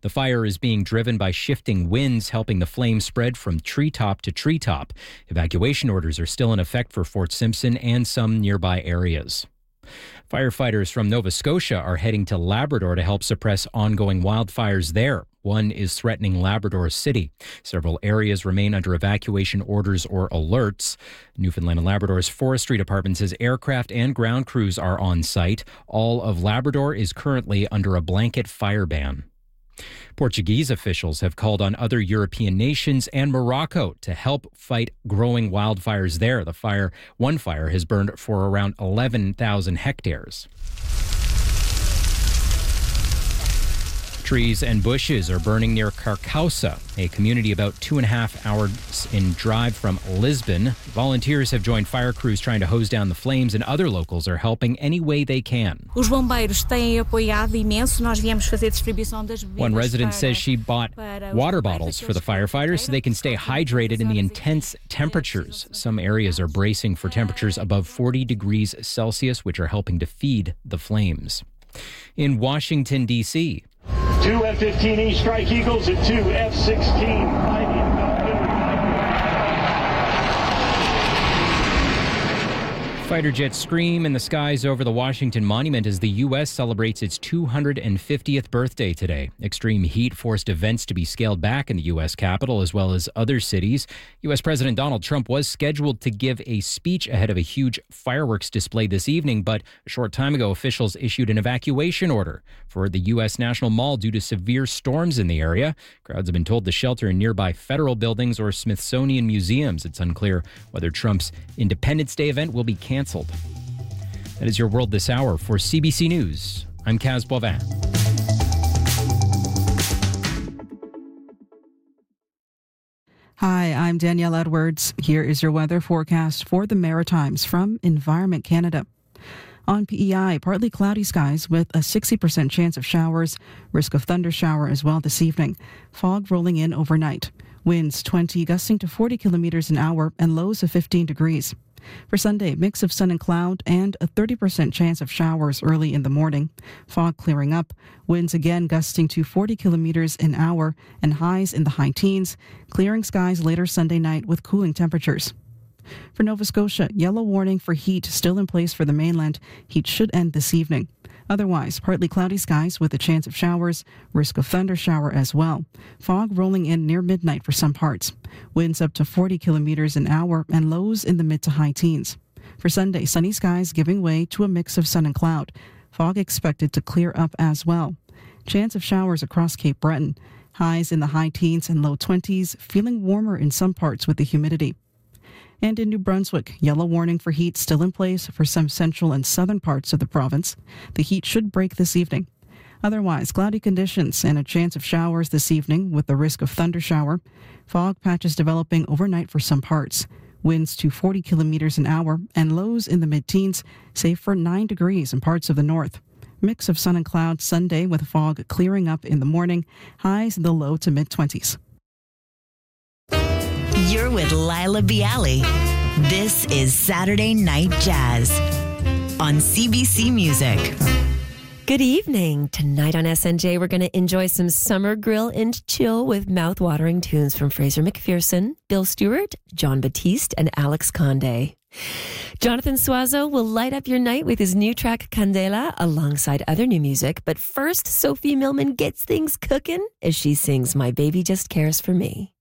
The fire is being driven by shifting winds, helping the flames spread from treetop to treetop. Evacuation orders are still in effect for Fort Simpson and some nearby areas. Firefighters from Nova Scotia are heading to Labrador to help suppress ongoing wildfires there. One is threatening Labrador City. Several areas remain under evacuation orders or alerts. Newfoundland and Labrador's Forestry Department says aircraft and ground crews are on site. All of Labrador is currently under a blanket fire ban. Portuguese officials have called on other European nations and Morocco to help fight growing wildfires there. One fire has burned for around 11,000 hectares. Trees and bushes are burning near Carcauça, a community about 2.5 hours in drive from Lisbon. Volunteers have joined fire crews trying to hose down the flames, and other locals are helping any way they can. Os bombeiros têm apoiado imenso. Nós viemos fazer distribuição das bebidas. One resident says she bought water bottles for the firefighters so they can stay hydrated in the intense temperatures. Some areas are bracing for temperatures above 40 degrees Celsius, which are helping to feed the flames. In Washington, D.C., 2 F-15E Strike Eagles and 2 F-16 fighter jets scream in the skies over the Washington Monument as the U.S. celebrates its 250th birthday today. Extreme heat forced events to be scaled back in the U.S. Capitol as well as other cities. U.S. President Donald Trump was scheduled to give a speech ahead of a huge fireworks display this evening, but a short time ago, officials issued an evacuation order for the U.S. National Mall due to severe storms in the area. Crowds have been told to shelter in nearby federal buildings or Smithsonian museums. It's unclear whether Trump's Independence Day event will be canceled. That is your World This Hour. For CBC News, I'm Kaz Boivin. Hi, I'm Danielle Edwards. Here is your weather forecast for the Maritimes from Environment Canada. On PEI, partly cloudy skies with a 60% chance of showers, risk of thundershower as well this evening. Fog rolling in overnight. Winds 20 gusting to 40 kilometers an hour and lows of 15 degrees. For Sunday, mix of sun and cloud and a 30% chance of showers early in the morning. Fog clearing up, winds again gusting to 40 kilometers an hour and highs in the high teens. Clearing skies later Sunday night with cooling temperatures. For Nova Scotia, yellow warning for heat still in place for the mainland. Heat should end this evening. Otherwise, partly cloudy skies with a chance of showers, risk of thundershower as well. Fog rolling in near midnight for some parts. Winds up to 40 kilometers an hour and lows in the mid to high teens. For Sunday, sunny skies giving way to a mix of sun and cloud. Fog expected to clear up as well. Chance of showers across Cape Breton. Highs in the high teens and low 20s, feeling warmer in some parts with the humidity. And in New Brunswick, yellow warning for heat still in place for some central and southern parts of the province. The heat should break this evening. Otherwise, cloudy conditions and a chance of showers this evening with the risk of thundershower. Fog patches developing overnight for some parts. Winds to 40 kilometers an hour and lows in the mid-teens, save for 9 degrees in parts of the north. Mix of sun and cloud Sunday with fog clearing up in the morning. Highs in the low to mid-20s. You're with Lila Bialy. This is Saturday Night Jazz on CBC Music. Good evening. Tonight on SNJ, we're going to enjoy some summer grill and chill with mouth-watering tunes from Fraser McPherson, Bill Stewart, John Batiste, and Alex Conde. Jonathan Suazo will light up your night with his new track Candela alongside other new music. But first, Sophie Millman gets things cooking as she sings My Baby Just Cares for Me.